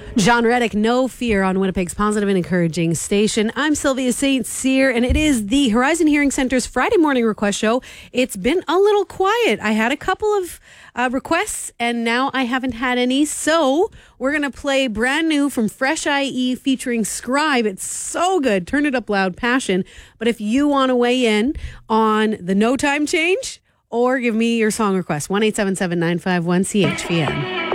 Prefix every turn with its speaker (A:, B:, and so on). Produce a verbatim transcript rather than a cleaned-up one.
A: John Reddick, No Fear on Winnipeg's positive and encouraging station. I'm Sylvia Saint Cyr, and it is the Horizon Hearing Center's Friday morning request show. It's been a little quiet. I had a couple of uh, requests, and now I haven't had any. So we're going to play brand new from Fresh I E featuring Scribe. It's so good. Turn it up loud, Passion. But if you want to weigh in on the No Time Change, or give me your song request, one eight seven seven nine five one C H V N.